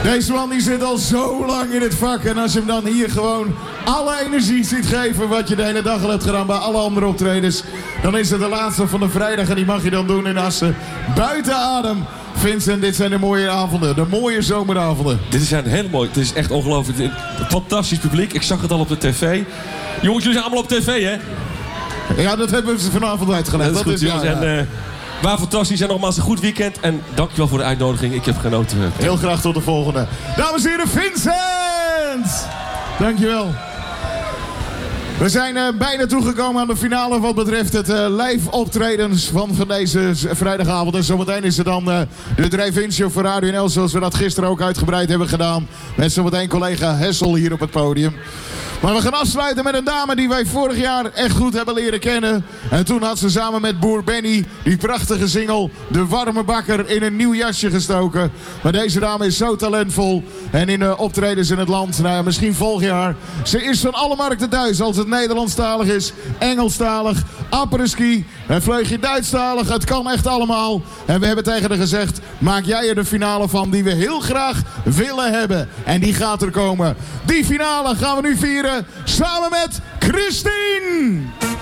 Deze man die zit al zo lang in het vak. En als je hem dan hier gewoon alle energie ziet geven wat je de hele dag al hebt gedaan bij alle andere optredens. Dan is het de laatste van de vrijdag en die mag je dan doen in Assen. Buiten adem. Vincent, dit zijn de mooie avonden. De mooie zomeravonden. Dit zijn hele mooie. Het is echt ongelooflijk. Fantastisch publiek. Ik zag het al op de tv. Jongens, jullie zijn allemaal op tv, hè? Ja, dat hebben we ze vanavond uitgelegd. Dat is goed, jongens. Ja. En, waar fantastisch en nogmaals een goed weekend. En dankjewel voor de uitnodiging. Ik heb genoten. Heel graag tot de volgende. Dames en heren, Vincent! Dankjewel. We zijn bijna toegekomen aan de finale wat betreft het live optredens van deze vrijdagavond. En zometeen is er dan de drive-in show voor Radio NL, zoals we dat gisteren ook uitgebreid hebben gedaan. Met zometeen collega Hessel hier op het podium. Maar we gaan afsluiten met een dame die wij vorig jaar echt goed hebben leren kennen. En toen had ze samen met Boer Benny die prachtige single De Warme Bakker in een nieuw jasje gestoken. Maar deze dame is zo talentvol. En in optredens in het land, nou ja, misschien volgend jaar. Ze is van alle markten thuis. Als het Nederlandstalig is, Engelstalig, apres-ski, een vleugje Duitsstalig. Het kan echt allemaal. En we hebben tegen haar gezegd, maak jij er de finale van die we heel graag willen hebben. En die gaat er komen. Die finale gaan we nu vieren samen met Christine.